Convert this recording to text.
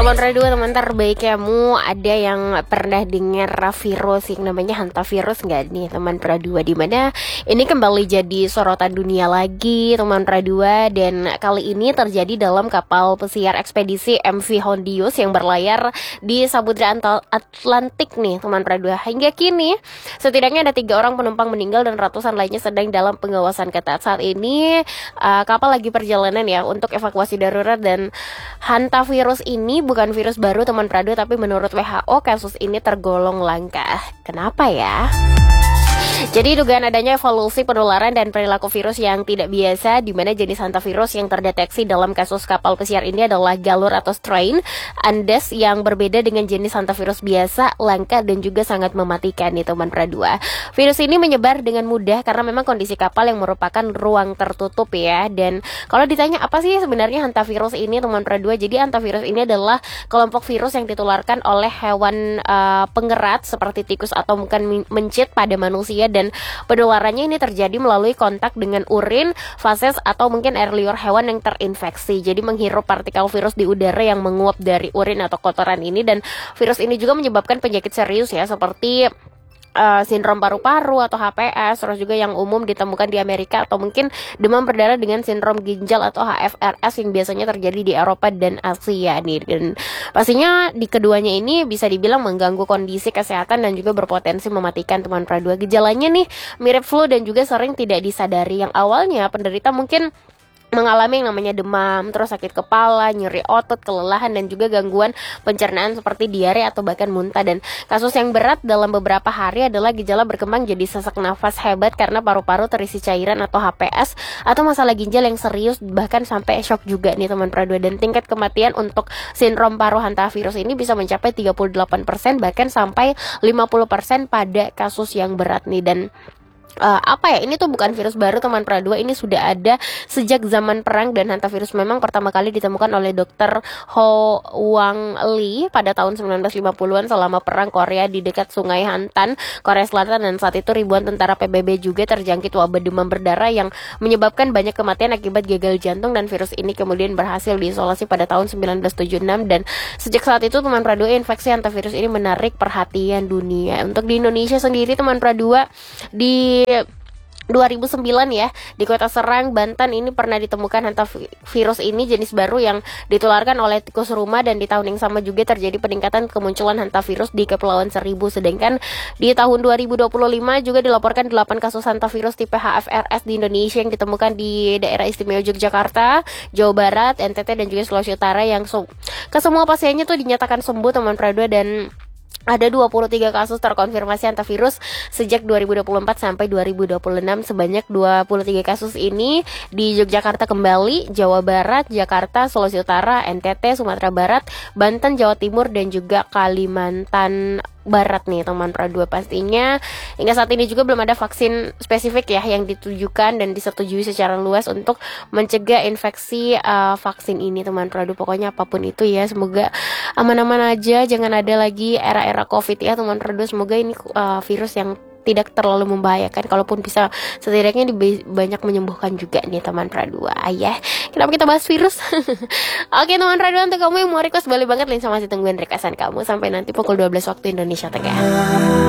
Teman radio teman terbaik kamu, ada yang pernah dengar virus yang namanya hantavirus nggak nih teman radio? Di mana ini kembali jadi sorotan dunia lagi teman radio, dan kali ini terjadi dalam kapal pesiar ekspedisi MV Hondius yang berlayar di Samudra Atlantik nih teman radio. Hingga kini setidaknya ada 3 orang penumpang meninggal dan ratusan lainnya sedang dalam pengawasan ketat. Saat ini kapal lagi perjalanan ya untuk evakuasi darurat, dan hantavirus ini bukan virus baru teman Prado, tapi menurut WHO kasus ini tergolong langka. Kenapa ya? Jadi dugaan adanya evolusi penularan dan perilaku virus yang tidak biasa, di mana jenis hantavirus yang terdeteksi dalam kasus kapal pesiar ini adalah galur atau strain Andes yang berbeda dengan jenis hantavirus biasa, langka dan juga sangat mematikan nih teman Pradua. Virus ini menyebar dengan mudah karena memang kondisi kapal yang merupakan ruang tertutup ya. Dan kalau ditanya apa sih sebenarnya hantavirus ini teman Pradua, jadi hantavirus ini adalah kelompok virus yang ditularkan oleh hewan pengerat seperti tikus atau mungkin mencit pada manusia, dan penularannya ini terjadi melalui kontak dengan urin, fases atau mungkin air liur hewan yang terinfeksi. Jadi menghirup partikel virus di udara yang menguap dari urin atau kotoran ini, dan virus ini juga menyebabkan penyakit serius ya seperti sindrom paru-paru atau HPS, terus juga yang umum ditemukan di Amerika atau mungkin demam berdarah dengan sindrom ginjal atau HFRS yang biasanya terjadi di Eropa dan Asia nih. Dan pastinya di keduanya ini bisa dibilang mengganggu kondisi kesehatan dan juga berpotensi mematikan teman Pradua. Gejalanya nih mirip flu dan juga sering tidak disadari. Yang awalnya penderita mungkin mengalami yang namanya demam, terus sakit kepala, nyeri otot, kelelahan, dan juga gangguan pencernaan seperti diare atau bahkan muntah. Dan kasus yang berat dalam beberapa hari adalah gejala berkembang jadi sesak nafas hebat karena paru-paru terisi cairan atau HPS, atau masalah ginjal yang serius bahkan sampai shock juga nih teman Pradua. Dan tingkat kematian untuk sindrom paru hantavirus ini bisa mencapai 38% bahkan sampai 50% pada kasus yang berat nih. Dan ini tuh bukan virus baru teman Pradua, ini sudah ada sejak zaman perang, dan hantavirus memang pertama kali ditemukan oleh Dr. Ho Wang Lee pada tahun 1950-an selama perang Korea di dekat Sungai Hantan, Korea Selatan, dan saat itu ribuan tentara PBB juga terjangkit wabah demam berdarah yang menyebabkan banyak kematian akibat gagal jantung, dan virus ini kemudian berhasil diisolasi pada tahun 1976. Dan sejak saat itu teman Pradua, infeksi hantavirus ini menarik perhatian dunia. Untuk di Indonesia sendiri teman Pradua, di 2009 ya, di Kota Serang, Banten ini pernah ditemukan hantavirus ini jenis baru yang ditularkan oleh tikus rumah, dan di tahun yang sama juga terjadi peningkatan kemunculan hantavirus di Kepulauan Seribu. Sedangkan di tahun 2025 juga dilaporkan 8 kasus hantavirus tipe HFRS di Indonesia yang ditemukan di daerah istimewa Yogyakarta, Jawa Barat, NTT, dan juga Sulawesi Utara, yang kesemua pasiennya tuh dinyatakan sembuh teman Pradua. Dan ada 23 kasus terkonfirmasi hantavirus sejak 2024 sampai 2026. Sebanyak 23 kasus ini di Yogyakarta kembali, Jawa Barat, Jakarta, Sulawesi Utara, NTT, Sumatera Barat, Banten, Jawa Timur, dan juga Kalimantan Barat nih teman Pradua. Pastinya hingga saat ini juga belum ada vaksin spesifik ya yang ditujukan dan disetujui secara luas untuk mencegah infeksi vaksin ini teman Pradua. Pokoknya apapun itu ya, semoga aman-aman aja, jangan ada lagi era-era COVID ya teman Pradua. Semoga ini virus yang tidak terlalu membahayakan, kalaupun bisa setidaknya banyak menyembuhkan juga nih teman Pradua. Ayah, kenapa kita bahas virus? Oke teman Pradua, untuk kamu yang mau request boleh banget, Linsa masih tungguin requestan kamu sampai nanti pukul 12 waktu Indonesia Tengah.